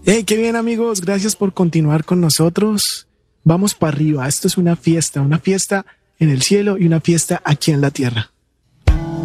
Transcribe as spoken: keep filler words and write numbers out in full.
Hey, qué bien amigos, gracias por continuar con nosotros. Vamos para arriba, esto es una fiesta, una fiesta en el cielo y una fiesta aquí en la tierra.